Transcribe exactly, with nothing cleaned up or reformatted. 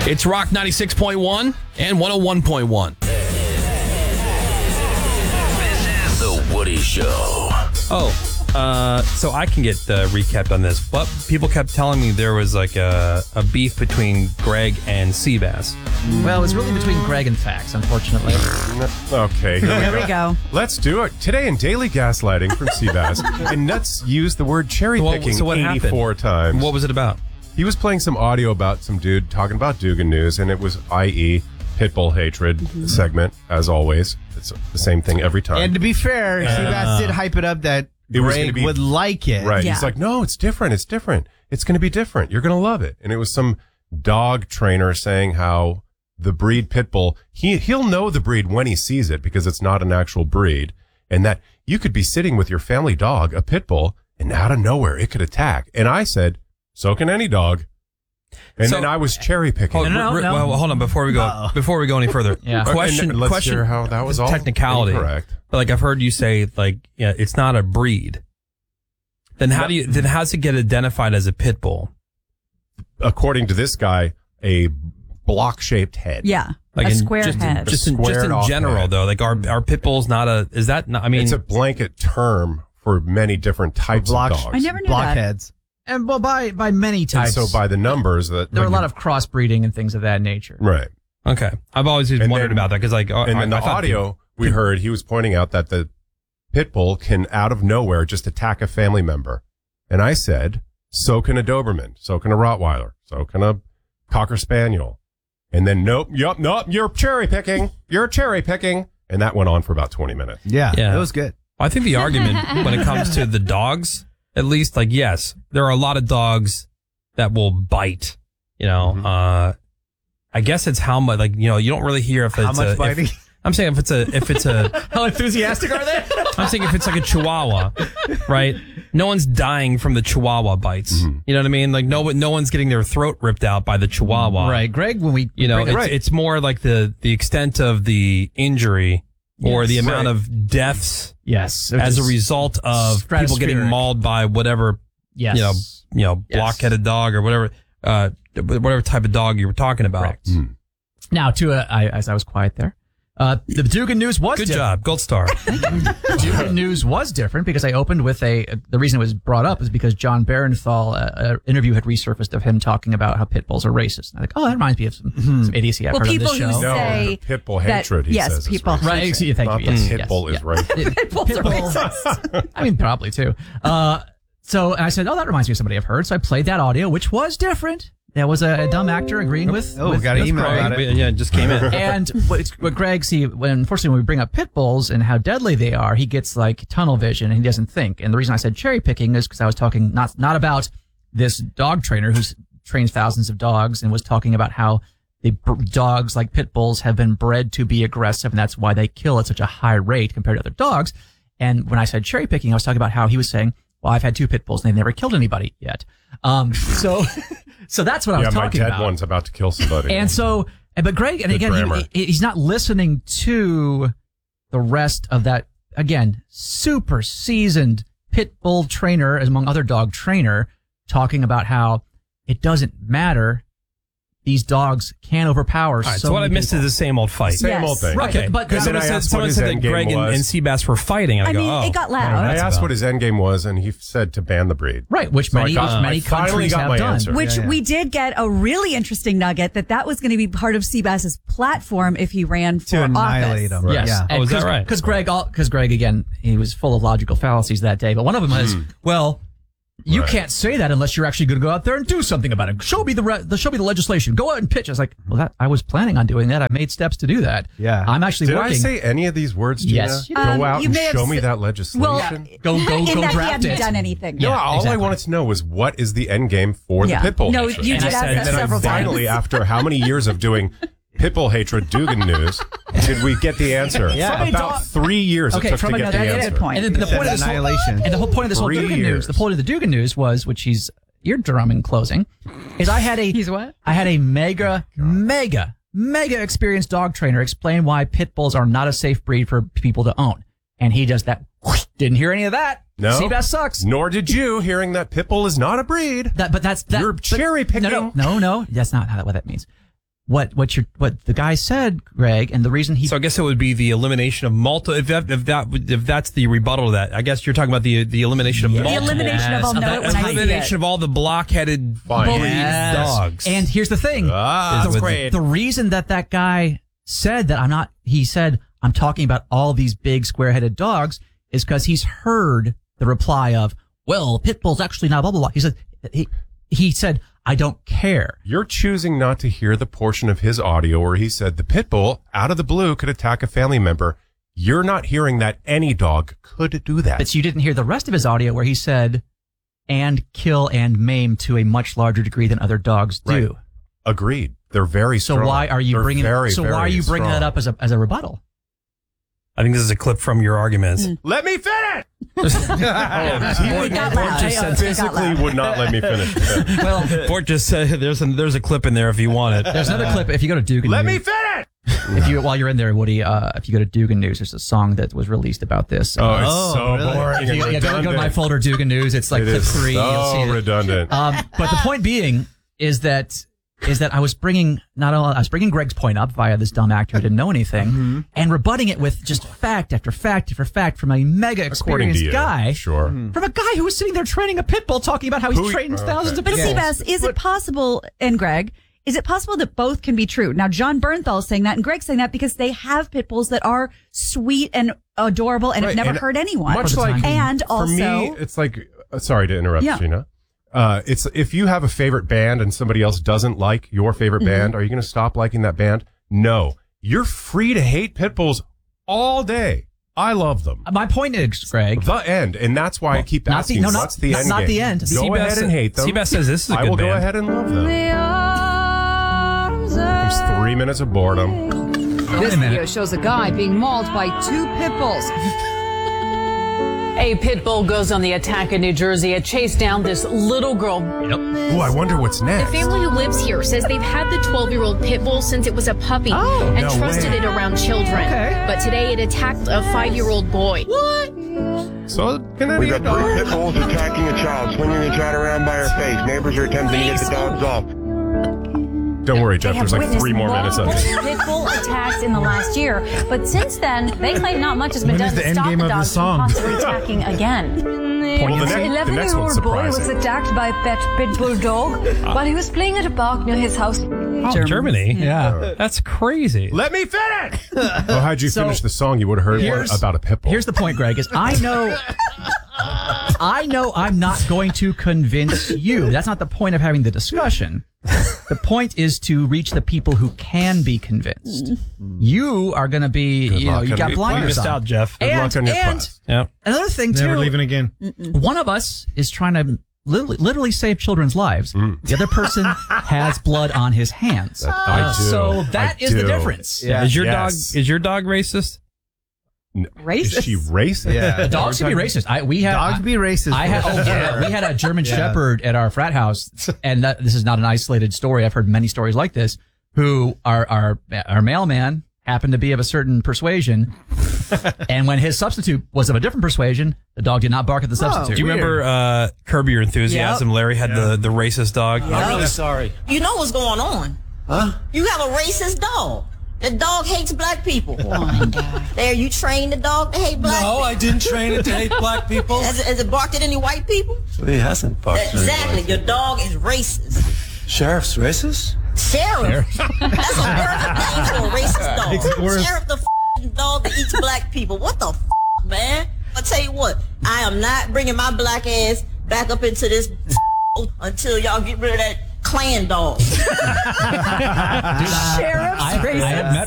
It's Rock ninety-six point one and one oh one point one. This is The Woody Show. Oh, uh, so I can get uh, recapped on this, but people kept telling me there was like a, a beef between Greg and Seabass. Well, it's really between Greg and Fax, unfortunately. Okay, here we, There go. we go. Let's do it. Today in Daily Gaslighting from Seabass, and let's use the word cherry Well, picking so what eighty-four happened? times. What was it about? He was playing some audio about some dude talking about Dugan News, and it was that is. Pitbull hatred segment, as always. It's the same thing every time. And to be fair, Seabass did hype it up that It was Greg gonna be- would like it. Right. Yeah. He's like, no, it's different. It's different. It's going to be different. You're going to love it. And it was some dog trainer saying how the breed Pitbull, he, he'll know the breed when he sees it because it's not an actual breed. And that you could be sitting with your family dog, a Pitbull, and out of nowhere it could attack. And I said, so can any dog. And So- then I was cherry picking. Oh, no, r- no. Well, hold on before we go. Uh-oh. Before we go any further, Yeah. question. And let's question. hear how that was all technicality. incorrect. Like I've heard you say, like yeah, it's not a breed. Then how No. do you? Then how's it get identified as a pit bull? According to this guy, a block-shaped head. Yeah. Like a in, square just head. In, just in, just Squared in off general, head. though, like are are pit bulls not a? Is that not? I mean, It's a blanket term for many different types block- of dogs. I never knew that. Blockheads. And well, by by many And types. so by the numbers that there are a when lot you- of crossbreeding and things of that nature. right. okay. I've always And wondered then- about that because like uh, And I, then the I thought audio we heard, he was pointing out that the pit bull can out of nowhere just attack a family member. And I said, so can a Doberman, so can a Rottweiler, so can a Cocker Spaniel. And then nope, yup, nope, you're cherry picking, you're cherry picking. And that went on for about twenty minutes. Yeah, Yeah. it was good. I think the argument when it comes to the dogs, at least, like, yes, there are a lot of dogs that will bite, you know, Mm-hmm. uh, I guess it's how much, like, you know, you don't really hear if How it's much a, if- biting? I'm saying if it's a, if it's a, How enthusiastic are they? I'm saying if it's like a Chihuahua, right? No one's dying from the Chihuahua bites. Mm-hmm. You know what I mean? Like no, no one's getting their throat ripped out by the Chihuahua. Right, Greg. When we You know, bring it's, up- right. it's more like the, the extent of the injury or Yes. the amount Right. of deaths yes, as a result of people getting stratospheric. mauled by whatever, Yes. you know, you know, Yes. block-headed dog or whatever, uh, whatever type of dog you were talking about. Correct. Now, to uh, I, as I was quiet there, uh, the Dugan News was Good different. job, gold star. Dugan News was different because I opened with a. The reason it was brought up is because John Barenthal, uh, an interview had resurfaced of him talking about how pit bulls are racist. And I'm like, oh, that reminds me of some, some idiocy I've Well, heard on people this who show. No, say the pit bull that- hatred, he yes, says. is people- racist. Right, excuse- thank Not you. the Yes, pit yes, bull is yeah. right. Pit bulls are bull. racist. I mean, probably too. Uh, so and I said, oh, that reminds me of somebody I've heard. So I played that audio, which was different. There was a, a dumb actor agreeing with. Oh, with, got an with email Greg. about it. Yeah, it just came in. And what, what Greg, see, when unfortunately when we bring up pit bulls and how deadly they are, he gets like tunnel vision and he doesn't think. And the reason I said cherry picking is because I was talking not not about this dog trainer who trains thousands of dogs and was talking about how the b- dogs like pit bulls have been bred to be aggressive and that's why they kill at such a high rate compared to other dogs. And when I said cherry picking, I was talking about how he was saying, well, I've had two pit bulls and they've never killed anybody yet. Um, so, so that's what I Yeah, was my talking dead about. one's about to kill somebody. And so, and- but Greg, and Good again, grammar. he, he- he's not listening to the rest of that, again, super seasoned pit bull trainer, among other dog trainer, talking about how it doesn't matter. These dogs can overpower All right, so so what I many missed people. is the same old fight. Same Yes. old thing. Right, Okay, but- because then someone I said, asked what someone his said that end game Greg and, was. and Seabass were fighting, and I, I go, mean, oh. it got I loud. that's asked about- what his end game was, and he said to ban the breed. Right, which So I many, got- which many I finally countries got have my done. answer. Which Yeah, yeah. we did get a really interesting nugget that that was going to be part of Seabass's platform if he ran for To annihilate office. them. Yes. Yeah. Oh, is that right? Because Greg, because Greg, again, he was full of logical fallacies that day. But one of them was, well, you Right. can't say that unless you're actually going to go out there and do something about it. Show me the, re- the show me the legislation. Go out and pitch. I was like, well, that I was planning on doing that. I made steps to do that. Yeah. I'm actually Did working. I say any of these words, Gina? Yes. Go Um, out you and may have show me s- that legislation. Well, Go- go- in go that he draft hadn't it. done anything. no, Yeah, all I exactly. wanted to know was what is the end game for Yeah. the pit bull No, hatred? you did and ask I that said, several and then I finally, times. after how many years of doing pit bull hatred Dugan News, did we get the answer? Yeah. From a About dog- three years Okay, it took from to get another- the That's a answer. good point. And then the Said point of this whole, annihilation. and the whole point of this whole Three Dugan years. news, the point of the Dugan news was, which he's eardrumming closing, is I had a He's what? I had a mega, mega, mega experienced dog trainer explain why pit bulls are not a safe breed for people to own, and he does that. Didn't hear any of that. No. Seabass sucks. Nor did you, hearing that pit bull is not a breed. That, but that's that. You're but- cherry picking. No, no, no, no. That's not how, what that means. what what you what the guy said, Greg, and the reason he So I guess it would be the elimination of multiple. If that, if that if that's the rebuttal to that, I guess you're talking about the the elimination of Yes. The multiple. elimination of I'll know it when I see elimination it. of all the block-headed Fine. bullied Yes. dogs. And here's the thing: Ah, Is the, with the reason that that guy said that I'm not, he said I'm talking about all these big square-headed dogs, is because he's heard the reply of, well, pit bull's actually not blah blah blah. He said he he said I don't care. You're choosing not to hear the portion of his audio where he said the pit bull out of the blue could attack a family member. You're not hearing that any dog could do that. But you didn't hear the rest of his audio where he said, and kill and maim to a much larger degree than other dogs do. Right. Agreed. They're very So strong. why are you They're bringing? very, so why are very you bringing strong. that up as a as a rebuttal? I think this is a clip from your arguments. Let me finish. It got loud. just I- said it got Physically loud. would not let me finish. Well, Bort just said there's a, there's a clip in there if you want it. there's another clip. If you go to Dugan Let me News, finish. if you while you're in there, Woody, uh, if you go to Dugan News, there's a song that was released about this. Oh, it's Oh, so really? boring. If you, and yeah, go, go to my redundant. folder, Dugan News. It's like It clip is three. You'll so see it. redundant. Um, but the point being is that is that I was bringing not only I was bringing Greg's point up via this dumb actor who didn't know anything, Mm-hmm. and rebutting it with just fact after fact after fact from a mega According to experienced you, guy, sure. from a guy who was sitting there training a pit bull, talking about how he's Who- trained okay. thousands of But pit bulls. Seabass, is it possible, and Greg, is it possible that both can be true? Now, John Bernthal is saying that, and Greg's saying that because they have pit bulls that are sweet and adorable and Right, have never and hurt anyone. Much For the like time being. and for also, me, it's like uh, sorry to interrupt, Yeah. Gina. Uh, it's if you have a favorite band and somebody else doesn't like your favorite Mm-hmm. band, are you going to stop liking that band? No, you're free to hate pit bulls all day. I love them. My point is, Greg, The end, and that's why I keep not the- asking. no, not- what's the not- end? not game? the end. Go Seabass ahead and hate them. Seabass says this is a I good will go band. ahead and love them. There's three minutes of boredom. This video shows a guy being mauled by two pit bulls. A pit bull goes on the attack in New Jersey. It chased down this little girl. Oh, I wonder what's next. The family who lives here says they've had the twelve-year-old pit bull since it was a puppy and no trusted way. it around children. Okay. But today it attacked a five-year-old boy. So can I We be a got three dog? pit bulls attacking a child, swinging a child around by her face. Neighbors are attempting to get the dogs off. Don't worry, Jeff. There's like three more minutes of it. Pit bull attacks in the last year, but since then they claim not much has been When done is the to end stop game the of the dogs from song? possibly attacking again. Well, the, ne- the next one's surprising. attacked by a pet pit bull dog while he was playing at a park near his house. Oh, Germany. yeah. That's crazy. Let me finish. Well, how'd you So, finish the song? You would have heard one here's- about a pit bull. Here's the point, Greg, is I know I know I'm not going to convince you. That's not the point of having the discussion. The point is to reach the people who can be convinced. You are going to be, Good you know, luck you on got your You blinders missed on. out, Jeff. Good and, luck on your and class. Yeah. another thing Never too, leaving again. one of us is trying to literally, literally save children's lives. The other person has blood on his hands. That- I do. So that I is the do. difference. Yeah. Is your Yes. dog is your dog racist? racist. Is she racist? Yeah. Dogs can be racist. I we have Dogs be racist. I had, for oh, sure. yeah, we had a German Yeah. Shepherd at our frat house, and that, this is not an isolated story. I've heard many stories like this. Who our our our mailman happened to be of a certain persuasion, and when his substitute was of a different persuasion, the dog did not bark at the substitute. Do you remember uh, Curb Your Enthusiasm? Larry had the, the racist dog. I'm really sorry. You know what's going on? Huh? You have a racist dog. The dog hates black people. Oh my God. There, you trained the dog to hate black people? No, I didn't train it to hate black people. Has, has it barked at any white people? He hasn't barked at any Exactly. white Your dog is racist. Sheriff's racist? Sheriff. That's a perfect name for a racist Makes it dog. worse. Sheriff the f***ing dog that eats black people. What the f***, man? I'll tell you what. I am not bringing my black ass back up into this until y'all get rid of that Klan dog. Sheriff's I, I racist. have met